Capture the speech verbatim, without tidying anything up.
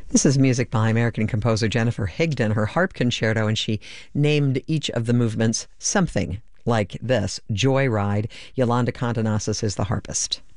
This is music by American composer Jennifer Higdon, her harp concerto, and she named each of the movements something like this: Joyride. Yolanda Condonasis is the harpist.